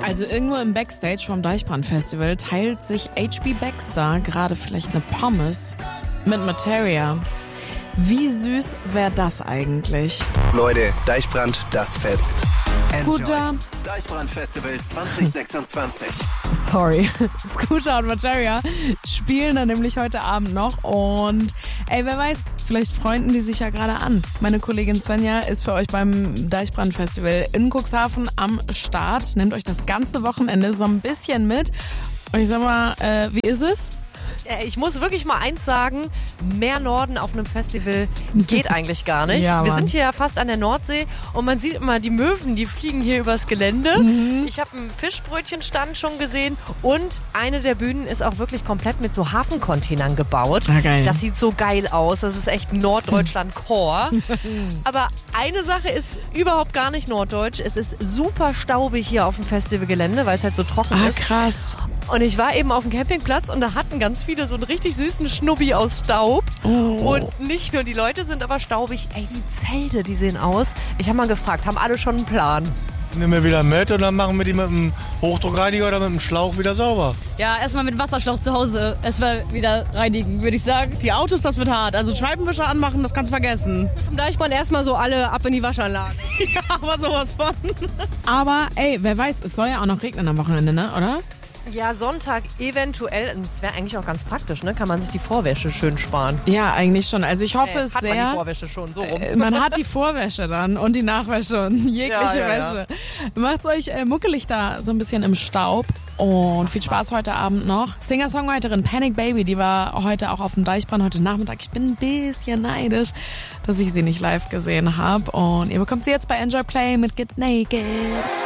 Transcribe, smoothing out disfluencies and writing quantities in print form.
Also irgendwo im Backstage vom Deichbrand-Festival teilt sich HB Baxter gerade vielleicht eine Pommes mit Materia. Wie süß wäre das eigentlich? Leute, Deichbrand, das fetzt. Scooter. Deichbrand-Festival 2026. Sorry. Scooter und Materia spielen dann nämlich heute Abend noch. Und ey, wer weiß, vielleicht freunden die sich ja gerade an. Meine Kollegin Svenja ist für euch beim Deichbrand-Festival in Cuxhaven am Start. Nehmt euch das ganze Wochenende so ein bisschen mit. Und ich sag mal, wie ist es? Ich muss wirklich mal eins sagen, mehr Norden auf einem Festival geht eigentlich gar nicht. Ja, wir Mann. sind hier ja fast an der Nordsee und man sieht immer die Möwen, die fliegen hier übers Gelände. Ich habe einen Fischbrötchenstand schon gesehen und eine der Bühnen ist auch wirklich komplett mit so Hafencontainern gebaut. Ah, geil. Das sieht so geil aus, das ist echt Norddeutschland-Core. Aber eine Sache ist überhaupt gar nicht norddeutsch, es ist super staubig hier auf dem Festivalgelände, weil es halt so trocken ist. Krass. Und ich war eben auf dem Campingplatz und da hatten ganz viele so einen richtig süßen Schnubbi aus Staub. Und nicht nur die Leute sind aber staubig, ey, die Zelte, die sehen aus. Ich habe mal gefragt, haben alle schon einen Plan? Nehmen wir wieder mit und dann machen wir die mit dem Hochdruckreiniger oder mit dem Schlauch wieder sauber. Ja, erstmal mit Wasserschlauch zu Hause erstmal wieder reinigen, würde ich sagen. Die Autos, das wird hart. Also Scheibenwischer anmachen, das kannst du vergessen. Zum Deichbrand erstmal so alle ab in die Waschanlage. Ja, aber sowas von. Aber ey, wer weiß, es soll ja auch noch regnen am Wochenende, ne? Oder? Ja, Sonntag eventuell. Das wäre eigentlich auch ganz praktisch, ne? Kann man sich die Vorwäsche schön sparen. Ja, eigentlich schon. Also ich hoffe es hat sehr. man die Vorwäsche schon, so rum. Man hat die Vorwäsche dann und die Nachwäsche und jegliche Ja. Wäsche. Macht's euch muckelig da so ein bisschen im Staub und viel Spaß heute Abend noch. Singer-Songwriterin Panic Baby, die war heute auch auf dem Deichbrand heute Nachmittag. Ich bin ein bisschen neidisch, dass ich sie nicht live gesehen habe. Und ihr bekommt sie jetzt bei Enjoy Play mit Get Naked.